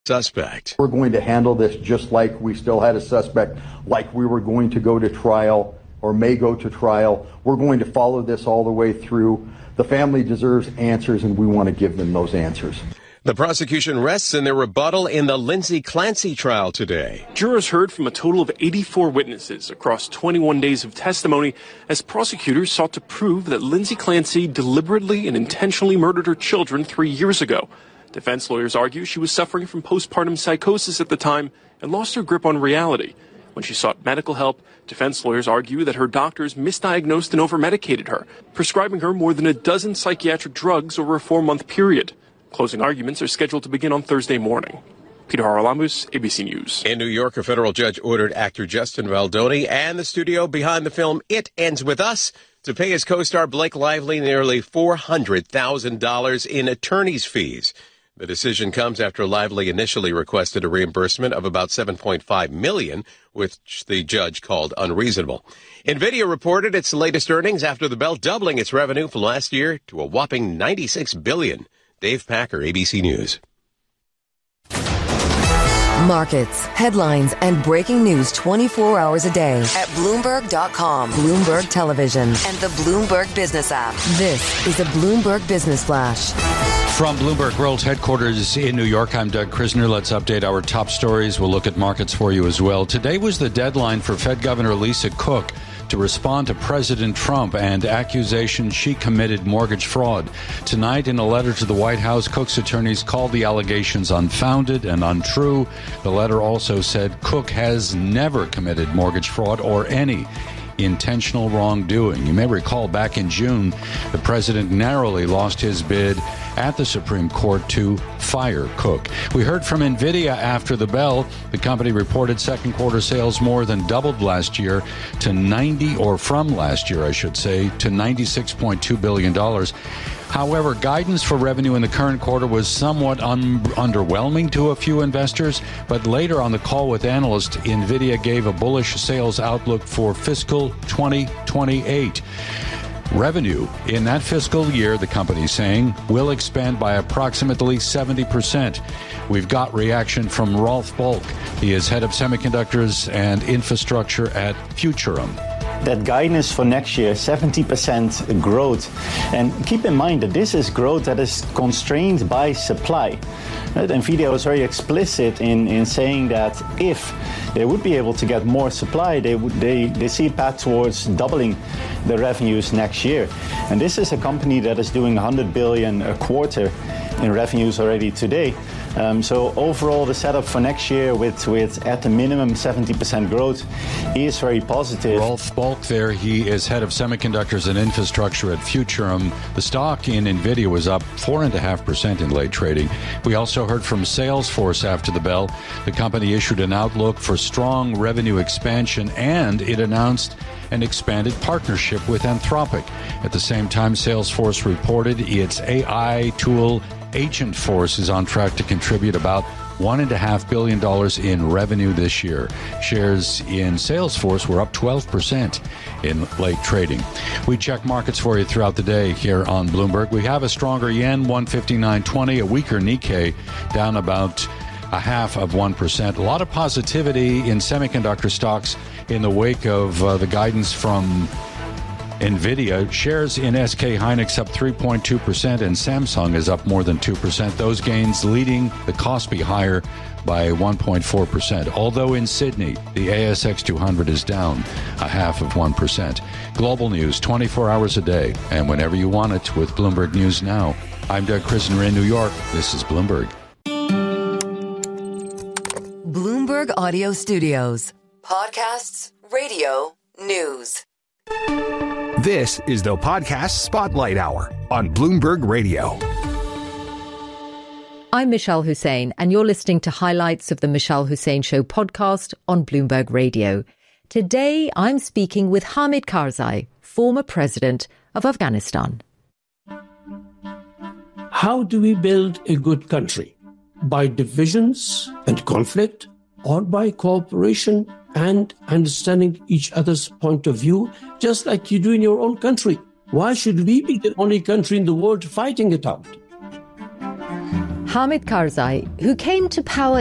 suspect. We're going to handle this just like we still had a suspect, like we were going to go to trial or may go to trial. We're going to follow this all the way through. The family deserves answers, and we want to give them those answers. The prosecution rests in their rebuttal in the Lindsay Clancy trial today. Jurors heard from a total of 84 witnesses across 21 days of testimony as prosecutors sought to prove that Lindsay Clancy deliberately and intentionally murdered her children 3 years ago. Defense lawyers argue she was suffering from postpartum psychosis at the time and lost her grip on reality. When she sought medical help, defense lawyers argue that her doctors misdiagnosed and overmedicated her, prescribing her more than a dozen psychiatric drugs over a 4-month period. Closing arguments are scheduled to begin on Thursday morning. Peter Haralamus, ABC News. In New York, a federal judge ordered actor Justin Baldoni and the studio behind the film It Ends With Us to pay his co-star Blake Lively nearly $400,000 in attorney's fees. The decision comes after Lively initially requested a reimbursement of about $7.5 million, which the judge called unreasonable. NVIDIA reported its latest earnings after the bell doubling its revenue from last year to a whopping $96 billion. Dave Packer, ABC News. Markets, headlines, and breaking news 24 hours a day at Bloomberg.com, Bloomberg Television, and the Bloomberg Business app. This is a Bloomberg Business Flash. From Bloomberg World Headquarters in New York, I'm Doug Krisner. Let's update our top stories. We'll look at markets for you as well. Today was the deadline for Fed Governor Lisa Cook to respond to President Trump and accusations she committed mortgage fraud. Tonight, in a letter to the White House, Cook's attorneys called the allegations unfounded and untrue. The letter also said Cook has never committed mortgage fraud or any intentional wrongdoing. You may recall back in June, the president narrowly lost his bid at the Supreme Court to fire Cook. We heard from NVIDIA after the bell. The company reported second quarter sales more than doubled last year to $96.2 billion. However, guidance for revenue in the current quarter was somewhat underwhelming to a few investors, but later on the call with analysts, NVIDIA gave a bullish sales outlook for fiscal 2028. Revenue in that fiscal year, the company is saying, will expand by approximately 70%. We've got reaction from Rolf Bulk. He is head of semiconductors and infrastructure at Futurum. That guidance for next year, 70% growth. And keep in mind that this is growth that is constrained by supply. NVIDIA was very explicit in saying that if they would be able to get more supply, they see a path towards doubling the revenues next year. And this is a company that is doing $100 billion a quarter in revenues already today. So overall, the setup for next year with at the minimum 70% growth is very positive. Rolf Bulk there, he is head of semiconductors and infrastructure at Futurum. The stock in NVIDIA was up 4.5% in late trading. We also heard from Salesforce after the bell. The company issued an outlook for strong revenue expansion, and it announced an expanded partnership with Anthropic. At the same time, Salesforce reported its AI tool Agentforce is on track to contribute about $1.5 billion in revenue this year. Shares in Salesforce were up 12% in late trading. We check markets for you throughout the day here on Bloomberg. We have a stronger yen, 159.20, a weaker Nikkei, down about 0.5%. A lot of positivity in semiconductor stocks in the wake of the guidance from NVIDIA. Shares in SK Hynix up 3.2%, and Samsung is up more than 2%. Those gains leading the Kospi higher by 1.4%. Although in Sydney, the ASX 200 is down 0.5%. Global news 24 hours a day, and whenever you want it with Bloomberg News Now. I'm Doug Krisner in New York. This is Bloomberg. Bloomberg Audio Studios. Podcasts, radio, news. This is the Podcast Spotlight Hour on Bloomberg Radio. I'm Michelle Hussein, and you're listening to highlights of the Michelle Hussein Show podcast on Bloomberg Radio. Today, I'm speaking with Hamid Karzai, former president of Afghanistan. How do we build a good country? By divisions and conflict, or by cooperation and understanding each other's point of view, just like you do in your own country? Why should we be the only country in the world fighting it out? Hamid Karzai, who came to power